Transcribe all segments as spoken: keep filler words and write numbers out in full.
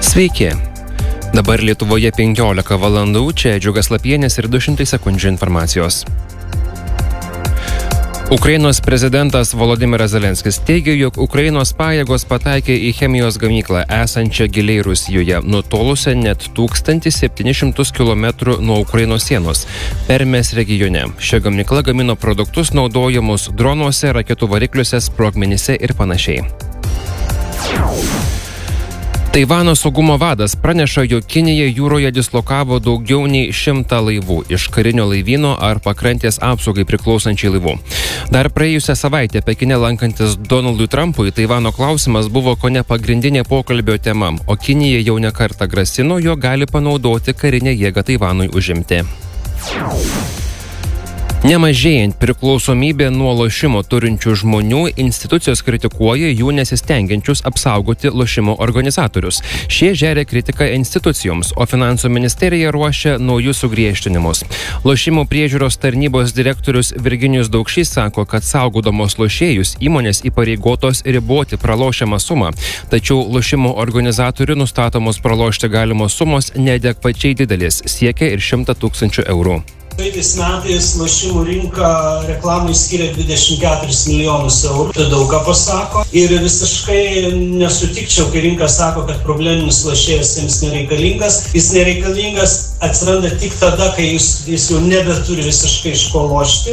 Sveiki. Dabar Lietuvoje penkiolika valandų, čia Džiugas Lapienis ir du šimtai sekundžių informacijos. Ukrainos prezidentas Volodymyras Zelenskis teigia, jog Ukrainos pajėgos pataikė į chemijos gamyklą esančią giliai Rusijoje, nutolusią net tūkstantį septynis šimtus kilometrų nuo Ukrainos sienos, Permės regione. Ši gamykla gamino produktus naudojamus dronuose, raketų varikliuose, sprogmenyse ir panašiai. Taivano saugumo vadas praneša, jog Kinija jūroje dislokavo daugiau nei šimtą laivų iš karinio laivyno ar pakrantės apsaugai priklausančiai laivų. Dar praėjusią savaitę Pekine lankantis Donaldui Trumpui Taivano klausimas buvo kone pagrindinė pokalbio tema, o Kinija jau ne kartą grasino, jog gali panaudoti karinę jėgą Taivanui užimti. Nemažėjant priklausomybę nuo lošimo turinčių žmonių, institucijos kritikuoja jų nesistengiančius apsaugoti lošimo organizatorius. Šie žeria kritiką institucijoms, o finansų ministerija ruošia naujus sugriežtinimus. Lošimo priežiūros tarnybos direktorius Virginijus Daukšys sako, kad saugodamos lošėjus įmonės įpareigotos riboti pralošiamą sumą, tačiau lošimo organizatorių nustatomos pralošti galimos sumos neadekvačiai didelės, siekia ir šimtą tūkstančių eurų. Praeitais metais lošimų rinka reklamai skiria dvidešimt keturis milijonus eurų. Tai daug ką pasako. Ir visiškai nesutikčiau, kai rinka sako, kad probleminis lošėjas jiems nereikalingas. Jis nereikalingas atsiranda tik tada, kai jis, jis jau nebeturi visiškai iš ko lošti.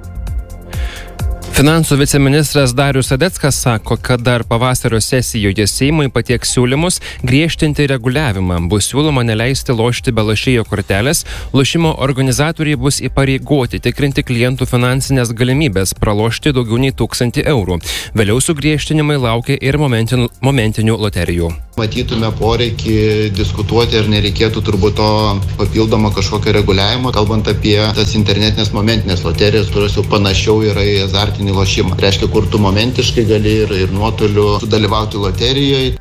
Finansų viceministras Darius Sadeckas sako, kad dar pavasario sesijoje Seimui patieks siūlymus griežtinti reguliavimą. Bus siūloma neleisti lošti be lošėjo kortelės, lošimo organizatoriai bus įpareigoti tikrinti klientų finansinės galimybės pralošti daugiau nei tūkstantį eurų. Vėliau sugriežtinimai laukia ir momentinių, momentinių loterijų. Matytume poreikį diskutuoti, ar nereikėtų turbūt to papildomo kažkokio reguliavimo, kalbant apie tas internetinės momentinės loterijas, kurios jau panašiau yra į azartinį lošimą. Reiškia, kur tu momentiškai gali ir, ir nuotoliu sudalyvauti loterijoje.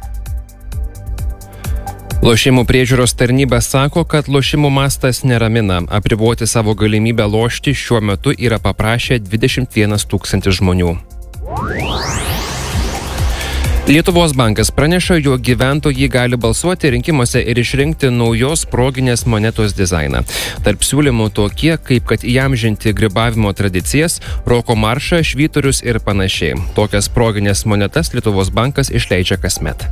Lošimų priežiūros tarnyba sako, kad lošimų mastas neramina. Apriboti savo galimybę lošti šiuo metu yra paprašę dvidešimt vienas tūkstantis žmonių. Lietuvos bankas praneša, jog gyventojai gali balsuoti rinkimuose ir išrinkti naujos proginės monetos dizainą. Tarp siūlymų tokie, kaip kad įamžinti grybavimo tradicijas, roko maršą, švyturius ir panašiai. Tokias proginės monetas Lietuvos bankas išleidžia kasmet.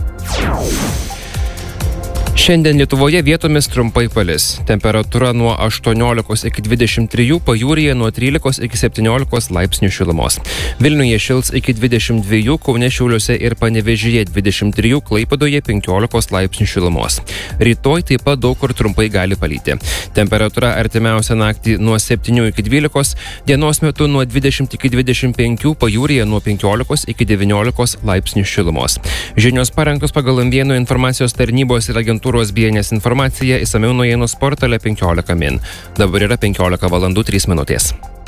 Šiandien Lietuvoje vietomis trumpai palis. Temperatūra nuo aštuoniolikos iki dvidešimt trijų, pajūryje nuo trylikos iki septyniolikos laipsnių šilumos. Vilniuje šils iki dvidešimt dviejų, Kaune, Šiauliuose ir Panevėžyje dvidešimt trijų, Klaipėdoje penkiolikos laipsnių šilumos. Rytoj taip pat daug kur trumpai gali palyti. Temperatūra artimiausią naktį nuo septynių iki dvylikos, dienos metu nuo dvidešimt iki dvidešimt penkių, pajūryje nuo penkiolikos iki devyniolikos laipsnių šilumos. Žinios parengtos pagal M vienas informacijos tarnybos ir agentūros B N S informacija, išsamiau naujienų portale penkiolika min. Dabar yra penkiolika valandų trys minutės.